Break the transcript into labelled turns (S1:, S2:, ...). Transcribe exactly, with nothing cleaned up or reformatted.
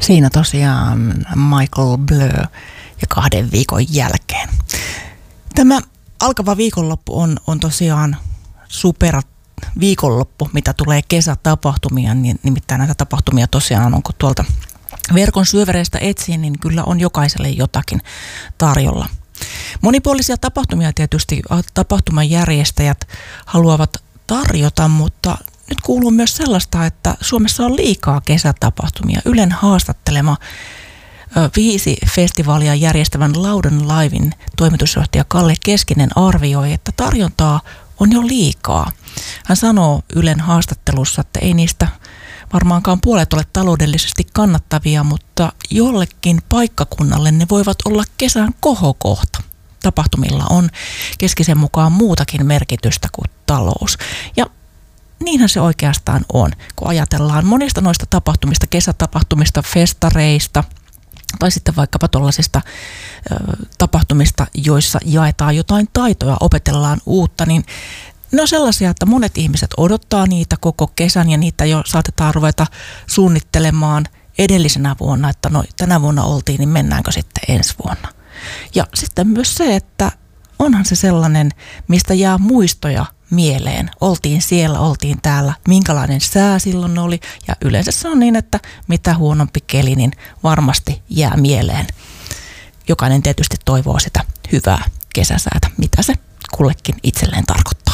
S1: Siinä tosiaan Michael Blur ja kahden viikon jälkeen. Tämä alkava viikonloppu on, on tosiaan super viikonloppu, mitä tulee kesätapahtumia, niin nimittäin näitä tapahtumia tosiaan onko tuolta verkon syövereistä etsiin, niin kyllä on jokaiselle jotakin tarjolla. Monipuolisia tapahtumia tietysti tapahtuman järjestäjät haluavat tarjota, mutta nyt kuuluu myös sellaista, että Suomessa on liikaa kesätapahtumia. Ylen haastattelema viisi festivaalia järjestävän Louden Liven toimitusjohtaja Kalle Keskinen arvioi, että tarjontaa on jo liikaa. Hän sanoo Ylen haastattelussa, että ei niistä varmaankaan puolet ole taloudellisesti kannattavia, mutta jollekin paikkakunnalle ne voivat olla kesän kohokohta. Tapahtumilla on Keskisen mukaan muutakin merkitystä kuin talous. Ja niinhän se oikeastaan on, kun ajatellaan monista noista tapahtumista, kesätapahtumista, festareista tai sitten vaikkapa tuollaisista ö, tapahtumista, joissa jaetaan jotain taitoja, opetellaan uutta, niin ne on sellaisia, että monet ihmiset odottaa niitä koko kesän ja niitä jo saatetaan ruveta suunnittelemaan edellisenä vuonna, että no tänä vuonna oltiin, niin mennäänkö sitten ensi vuonna. Ja sitten myös se, että onhan se sellainen, mistä jää muistoja mieleen. Oltiin siellä, oltiin täällä, minkälainen sää silloin oli. Ja yleensä se on niin, että mitä huonompi keli, niin varmasti jää mieleen. Jokainen tietysti toivoo sitä hyvää kesäsäätä, mitä se kullekin itselleen tarkoittaa.